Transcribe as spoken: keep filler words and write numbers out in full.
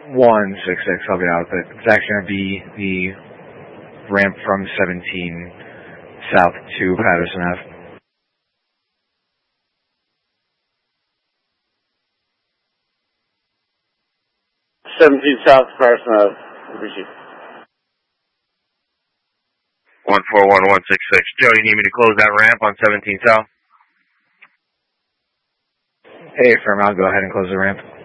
one six six, I'll get out, but it's actually going to be the ramp from seventeen south to Patterson Ave. seventeen south, Patterson Ave. Appreciate it. one four one one six six. Joe, you need me to close that ramp on seventeen south? Hey, firm, I'll go ahead and close the ramp.